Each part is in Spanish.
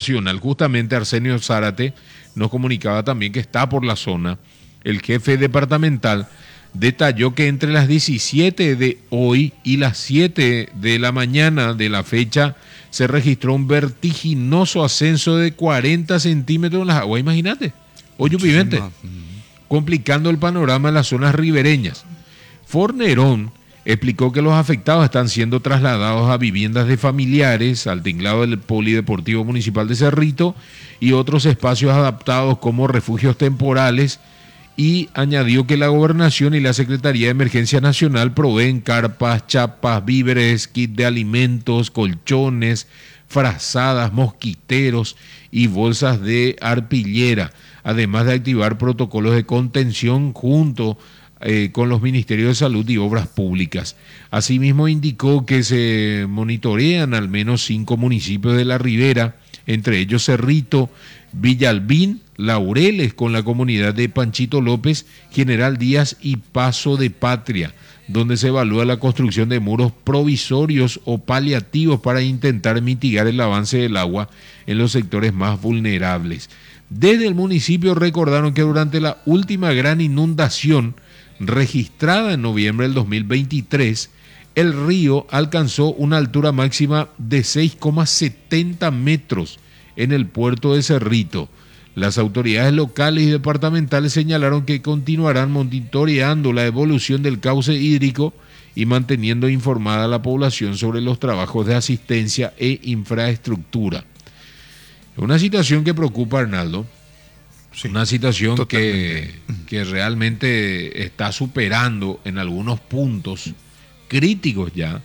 nacional. Justamente Arsenio Zárate nos comunicaba también que está por la zona. El jefe departamental detalló que entre las 17 de hoy y las 7 de la mañana de la fecha se registró un vertiginoso ascenso de 40 centímetros en las aguas. Imagínate, hoyo vivente, complicando el panorama en las zonas ribereñas. Fornerón explicó que los afectados están siendo trasladados a viviendas de familiares, al tinglado del Polideportivo Municipal de Cerrito y otros espacios adaptados como refugios temporales, y añadió que la Gobernación y la Secretaría de Emergencia Nacional proveen carpas, chapas, víveres, kit de alimentos, colchones, frazadas, mosquiteros y bolsas de arpillera, además de activar protocolos de contención junto con los Ministerios de Salud y Obras Públicas. Asimismo indicó que se monitorean al menos 5 municipios de la ribera, entre ellos Cerrito, Villalbín, Laureles con la comunidad de Panchito López, General Díaz y Paso de Patria, donde se evalúa la construcción de muros provisorios o paliativos para intentar mitigar el avance del agua en los sectores más vulnerables. Desde el municipio recordaron que durante la última gran inundación registrada en noviembre del 2023, el río alcanzó una altura máxima de 6,70 metros en el puerto de Cerrito. Las autoridades locales y departamentales señalaron que continuarán monitoreando la evolución del cauce hídrico y manteniendo informada a la población sobre los trabajos de asistencia e infraestructura. Una situación que preocupa, Arnaldo. Sí, una situación que realmente está superando en algunos puntos críticos ya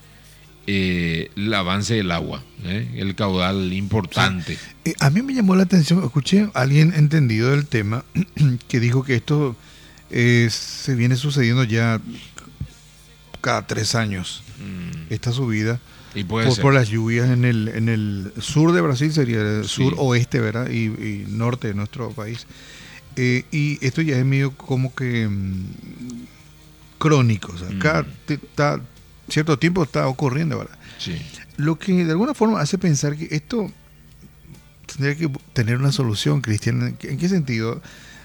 el avance del agua, el caudal importante. Sí. A mí me llamó la atención, escuché a alguien entendido del tema que dijo que esto se viene sucediendo ya cada 3 años, esta subida. Y por las lluvias en el sur de Brasil, sería el sur oeste, ¿verdad? Y norte de nuestro país. Y esto ya es medio como que crónico, o sea, cada cierto tiempo está ocurriendo, ¿verdad? Sí. Lo que de alguna forma hace pensar que esto tendría que tener una solución, Cristian. ¿En qué sentido?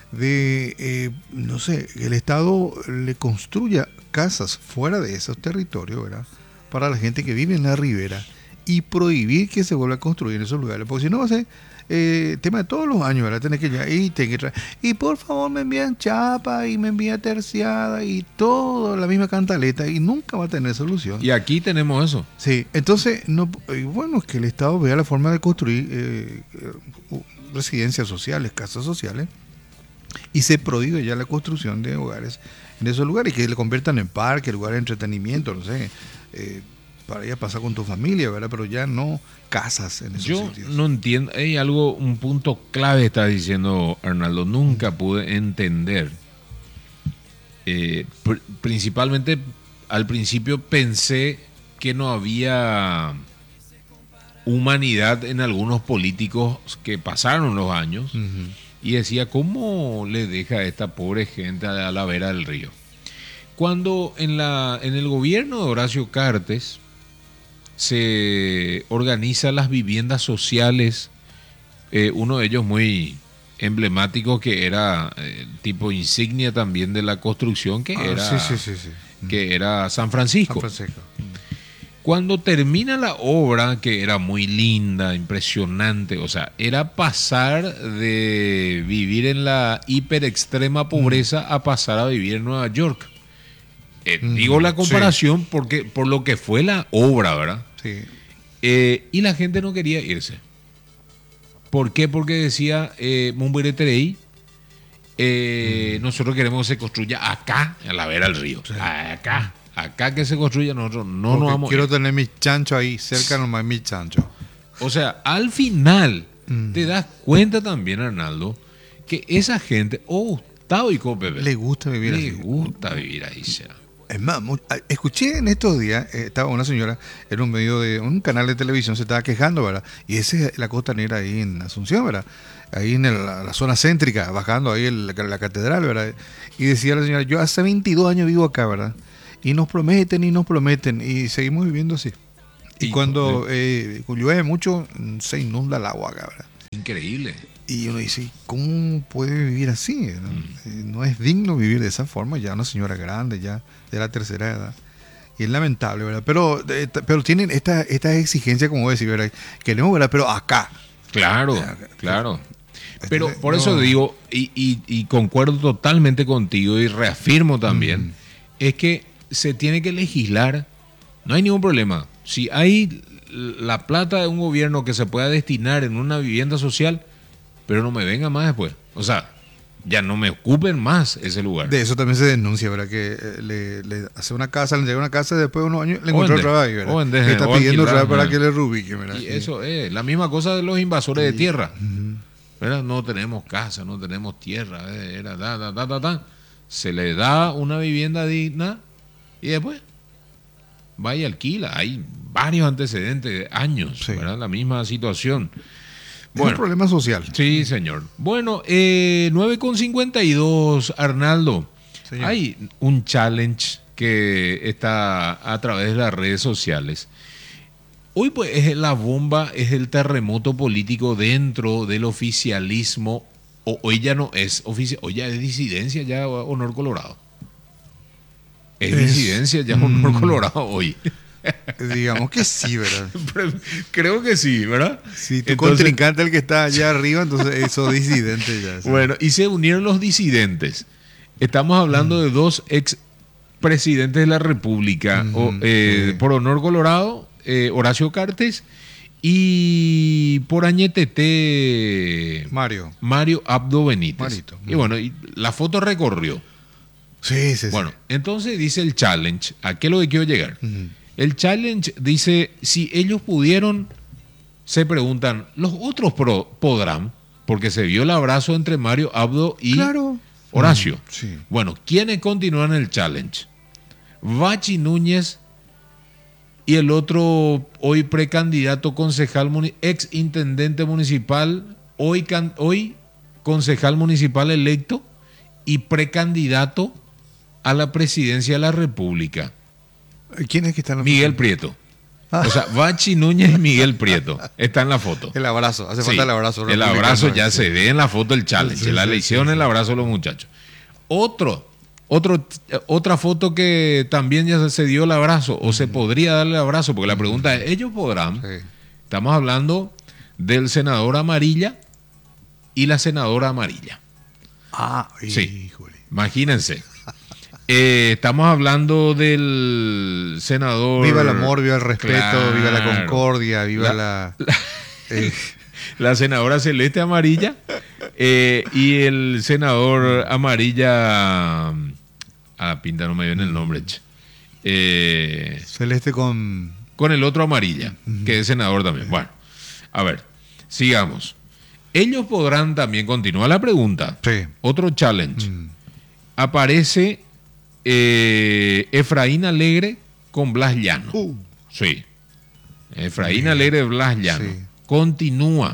No sé, el Estado le construya casas fuera de esos territorios, ¿verdad?, para la gente que vive en la ribera, y prohibir que se vuelva a construir en esos lugares, porque si no va a ser tema de todos los años, ¿verdad? Tener que ya y por favor me envían chapa y me envían terciada y todo la misma cantaleta, y nunca va a tener solución. Y aquí tenemos eso. Sí, entonces bueno, es que el Estado vea la forma de construir residencias sociales, casas sociales, y se prohíbe ya la construcción de hogares en esos lugares, y que le conviertan en parques, lugares de entretenimiento, no sé, para ir a pasar con tu familia, ¿verdad? Pero ya no casas en esos sitios. Yo no entiendo, hay un punto clave está diciendo Arnaldo, nunca pude entender. Principalmente al principio pensé que no había humanidad en algunos políticos que pasaron los años, y decía, ¿cómo le deja a esta pobre gente a la vera del río? Cuando en el gobierno de Horacio Cartes se organizan las viviendas sociales, uno de ellos muy emblemático, que era tipo insignia también de la construcción, que que era San Francisco. Cuando termina la obra, que era muy linda, impresionante, o sea, era pasar de vivir en la hiper extrema pobreza a pasar a vivir en Nueva York. Digo la comparación porque por lo que fue la obra, ¿verdad? Sí. Y la gente no quería irse. ¿Por qué? Porque decía Mumbureterei, nosotros queremos que se construya acá, a la vera del río. Sí. Acá que se construya, nosotros no nos vamos. Quiero tener mis chanchos ahí, cerca nomás mis chanchos. O sea, al final te das cuenta también, Arnaldo, que esa gente, le gusta vivir así. Le gusta vivir ahí, sea. Es más, escuché en estos días, estaba una señora en un medio de un canal de televisión, se estaba quejando, ¿verdad? Y esa es la costanera ahí en Asunción, ¿verdad? Ahí en la zona céntrica, bajando ahí la catedral, ¿verdad? Y decía la señora, yo hace 22 años vivo acá, ¿verdad? Y nos prometen, y seguimos viviendo así. Y cuando llueve mucho, se inunda el agua acá, ¿verdad? increíble. Y uno dice, ¿cómo puede vivir así? No es digno vivir de esa forma, ya una señora grande, ya de la tercera edad. Y es lamentable, ¿verdad? Pero tienen esta exigencia, como vos decís, ¿verdad? Queremos, ¿verdad? Pero acá. Claro. Pero por eso digo, y concuerdo totalmente contigo y reafirmo también, es que se tiene que legislar, no hay ningún problema. Si hay la plata de un gobierno que se pueda destinar en una vivienda social, pero no me venga más después. O sea, ya no me ocupen más ese lugar. De eso también se denuncia, ¿verdad? Que le hace una casa, le llega una casa y después de unos años le encuentra otra vez, ¿verdad? Que está pidiendo otra vez para que le reubique, ¿verdad? Y eso es la misma cosa de los invasores de tierra. ¿Verdad? No tenemos casa, no tenemos tierra. Se le da una vivienda digna y después va y alquila. Hay varios antecedentes de años, ¿verdad? La misma situación. Bueno, es un problema social. Sí, señor. Bueno, 9:52, Arnaldo. Señor. Hay un challenge que está a través de las redes sociales. Hoy pues es la bomba, es el terremoto político dentro del oficialismo. Hoy ya no es oficial, hoy ya es disidencia, ya Honor Colorado. Es disidencia, ya Honor Colorado hoy. Digamos que sí, ¿verdad? Creo que sí, ¿verdad? Sí, tu contrincante, el que está allá arriba, entonces eso disidente ya. ¿Sí? Bueno, y se unieron los disidentes. Estamos hablando de dos ex presidentes de la República, por Honor Colorado, Horacio Cartes, y por Añetete Mario Abdo Benítez. Marito. Y bueno, y la foto recorrió. Sí. Bueno, entonces dice el challenge, ¿a qué es lo que quiero llegar? El challenge dice, si ellos pudieron, se preguntan, ¿los otros podrán? Porque se vio el abrazo entre Mario Abdo y Horacio. Sí. Bueno, ¿quiénes continúan el challenge? Bachi Núñez y el otro hoy precandidato concejal, ex intendente municipal, hoy concejal municipal electo y precandidato a la presidencia de la República. ¿Quién es que está en la foto? Miguel Prieto. O sea, Bachi Núñez y Miguel Prieto. Está en la foto. El abrazo, hace falta el abrazo. El abrazo ya se ve en la foto del challenge. La elección, el abrazo de los muchachos. Otra foto que también ya se dio el abrazo, o se podría darle el abrazo, porque la pregunta es, ¿ellos podrán? Sí. Estamos hablando del senador Amarilla y la senadora Amarilla. Sí, híjole. Imagínense. Estamos hablando del senador... Viva el amor, viva el respeto, viva la concordia, viva la senadora Celeste Amarilla y el senador Amarilla... pinta, no me viene el nombre. Celeste con el otro Amarilla, que es senador también. Bueno, a ver, sigamos. Ellos podrán también continuar la pregunta. Sí. Otro challenge. Aparece Efraín Alegre con Blas Llano. Sí. Efraín Alegre, Blas Llano. Sí. Continúa.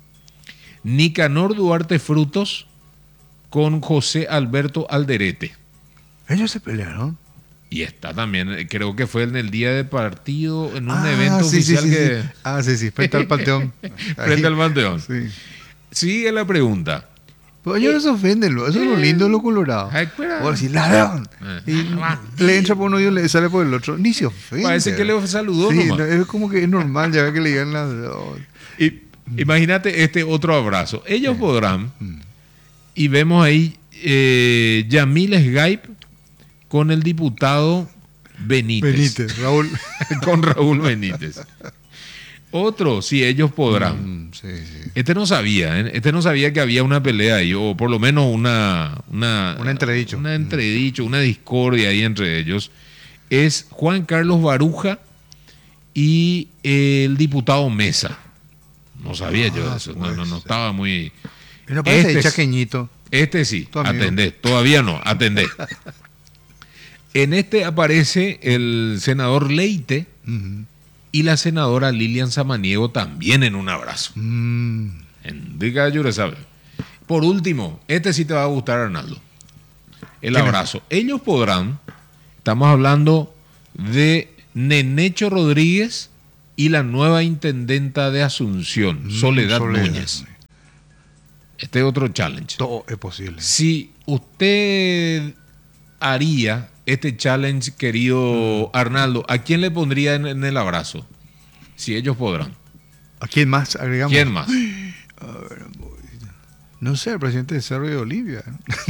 Nicanor Duarte Frutos con José Alberto Alderete. Ellos se pelearon. Y está también, creo que fue en el día de partido, en un evento oficial que... Sí, frente al Panteón. Frente al Panteón. Sí. Sigue la pregunta. Pero ellos se ofenden, eso es lo lindo de lo colorado. O decir, ladrón. Y le entra por uno y le sale por el otro. Ni se ofende. Parece que le saludó nomás. Es como que es normal, ya ve que le digan ladrón. Y imagínate este otro abrazo. Ellos podrán, y vemos ahí Yamil Sgaip con el diputado Benítez. Raúl. Con Raúl Benítez. Otro, si ellos podrán. Sí. Este no sabía que había una pelea ahí, o por lo menos un entredicho. Una discordia ahí entre ellos. Es Juan Carlos Baruja y el diputado Mesa. No sabía yo eso. No estaba muy... No parece chaqueñito. Este sí, atendé. Todavía no, atendé. En este aparece el senador Leite y la senadora Lilian Samaniego también en un abrazo. Diga, yo le sabe. Por último, este sí te va a gustar, Arnaldo. El abrazo. Ellos podrán, estamos hablando de Nenecho Rodríguez y la nueva intendenta de Asunción, Soledad Núñez. Este es otro challenge. Todo es posible. Si usted haría este challenge, querido Arnaldo, ¿a quién le pondría en el abrazo? Si ellos podrán. ¿A quién más agregamos? ¿Quién más? A ver, no sé, el presidente de Cerro de Olivia.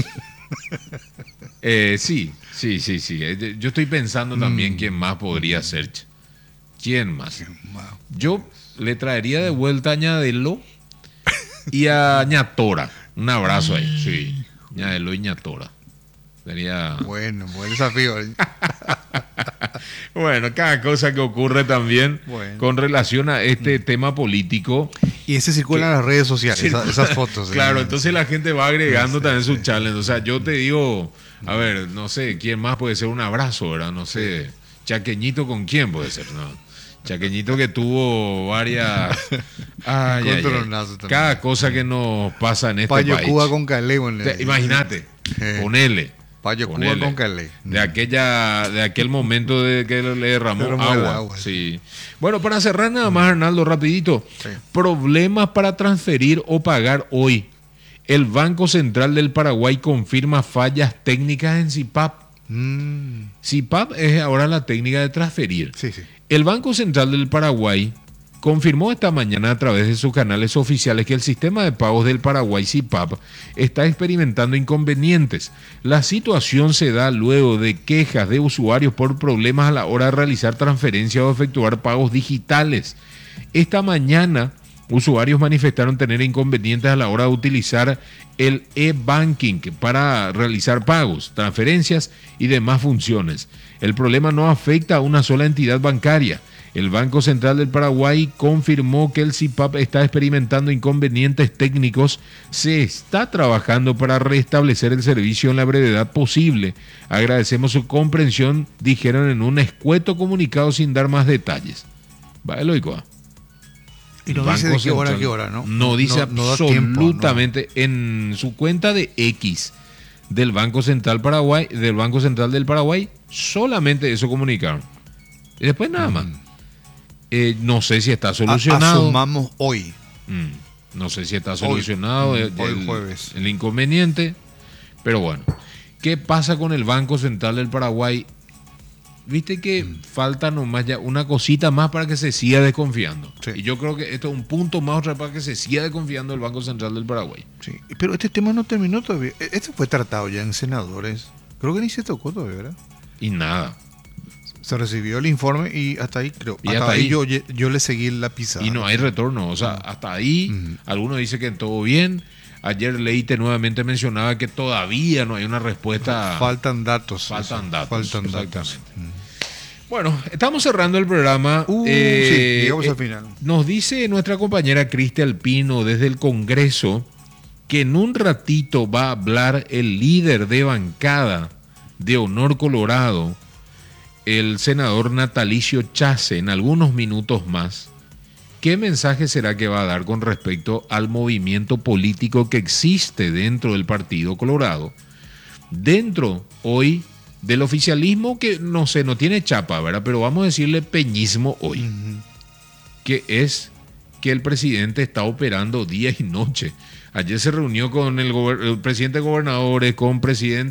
Sí. Yo estoy pensando también quién más podría ser. ¿Quién más? Yo le traería de vuelta a Ñadelo y a Ñatora. Un abrazo ahí, sí. Ñadelo y Ñatora. Sería... Bueno, buen desafío. Bueno, cada cosa que ocurre también con relación a este tema político. Y ese circula en las redes sociales, esas fotos. Claro, entonces la gente va agregando también sus challenge. O sea, yo te digo, a ver, no sé, ¿quién más puede ser un abrazo, verdad? No sé, Chaqueñito con quién puede ser, ¿no? Chaqueñito que tuvo varias... Cada cosa que nos pasa en este país. país. Cuba con Calé. Imagínate, ponele. Payo Cuba con Calé. De aquel momento de que le derramó agua. Sí. Bueno, para cerrar nada más, Arnaldo, rapidito. Sí. Problemas para transferir o pagar hoy. El Banco Central del Paraguay confirma fallas técnicas en CIPAP. CIPAP es ahora la técnica de transferir. Sí. El Banco Central del Paraguay confirmó esta mañana a través de sus canales oficiales que el sistema de pagos del Paraguay, CIPAP, está experimentando inconvenientes. La situación se da luego de quejas de usuarios por problemas a la hora de realizar transferencias o efectuar pagos digitales. Esta mañana, usuarios manifestaron tener inconvenientes a la hora de utilizar el e-banking para realizar pagos, transferencias y demás funciones. El problema no afecta a una sola entidad bancaria. El Banco Central del Paraguay confirmó que el CIPAP está experimentando inconvenientes técnicos. Se está trabajando para restablecer el servicio en la brevedad posible. Agradecemos su comprensión, dijeron en un escueto comunicado sin dar más detalles. ¿Va, Eloicoa? Y no dice de qué hora a qué hora, ¿no? No dice absolutamente tiempo, no. En su cuenta de X del Banco Central del Paraguay, solamente eso comunicaron. Y después nada más. No sé si está solucionado. Asumamos hoy. No sé si está solucionado hoy jueves. El inconveniente. Pero bueno, ¿qué pasa con el Banco Central del Paraguay? Viste que falta nomás ya una cosita más para que se siga desconfiando. Sí. Y yo creo que esto es un punto más otra para que se siga desconfiando el Banco Central del Paraguay. Sí, pero este tema no terminó todavía. Este fue tratado ya en senadores. Creo que ni se tocó todavía, ¿verdad? Y nada. Se recibió el informe y hasta ahí creo. Y hasta ahí yo le seguí la pisada. Y no hay retorno. O sea, hasta ahí algunos dicen que todo bien. Ayer Leite nuevamente mencionaba que todavía no hay una respuesta. Faltan datos. Faltan datos. Bueno, estamos cerrando el programa. Sí, llegamos al final. Nos dice nuestra compañera Cristi Alpino desde el Congreso que en un ratito va a hablar el líder de bancada de Honor Colorado, el senador Natalicio Chase, en algunos minutos más. ¿Qué mensaje será que va a dar con respecto al movimiento político que existe dentro del Partido Colorado? Dentro hoy del oficialismo que no tiene chapa, ¿verdad? Pero vamos a decirle peñismo hoy, que es que el presidente está operando día y noche. Ayer se reunió con el presidente de gobernadores, con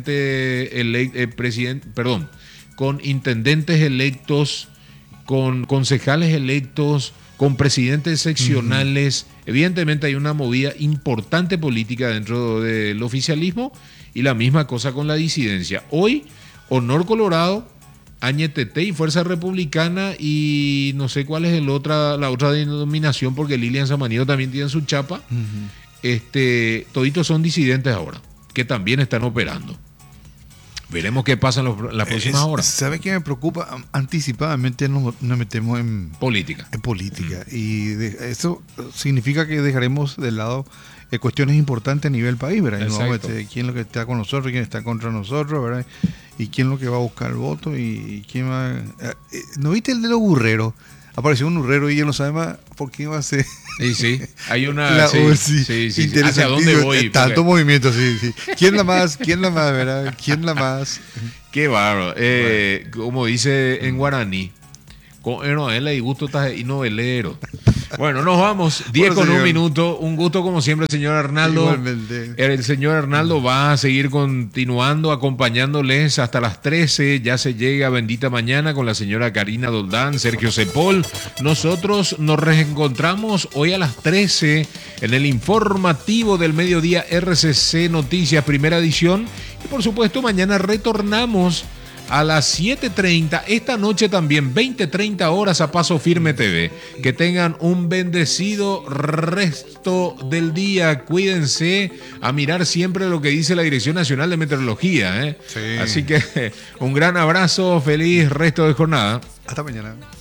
con intendentes electos, con concejales electos, con presidentes seccionales. Evidentemente hay una movida importante política dentro del oficialismo y la misma cosa con la disidencia. Hoy, Honor Colorado, AñeTT y Fuerza Republicana y no sé cuál es la otra denominación porque Lilian Samaniego también tiene su chapa. Toditos son disidentes ahora, que también están operando. Veremos qué pasa en las próximas horas. ¿Sabe qué me preocupa? Anticipadamente nos metemos en política. Y eso significa que dejaremos de lado cuestiones importantes a nivel país, ¿verdad? Y no vamos a ver quién es lo que está con nosotros, quién está contra nosotros, ¿verdad? Y quién es lo que va a buscar el voto y quién va... ¿No viste el de los burreros? Apareció un burrero y él no sabe más por qué va a ser... Sí, hay una... Sí. ¿Hacia dónde voy? Tanto movimiento, sí. ¿Quién la más, verdad? ¿Quién la más? Qué bárbaro. Como dice en guaraní, con él y gusto y novelero. Bueno, nos vamos. 10 con señor. un minuto. Un gusto como siempre, señor Arnaldo. Igualmente. El señor Arnaldo va a seguir continuando acompañándoles hasta las 13. Ya se llega Bendita Mañana con la señora Karina Doldán, Sergio Cepol. Nosotros nos reencontramos hoy a las 13 en el informativo del mediodía RCC Noticias, primera edición. Y por supuesto, mañana retornamos a las 7:30, esta noche también, 20:30 horas a Paso Firme TV. Que tengan un bendecido resto del día. Cuídense a mirar siempre lo que dice la Dirección Nacional de Meteorología, ¿eh? Sí. Así que un gran abrazo, feliz resto de jornada. Hasta mañana.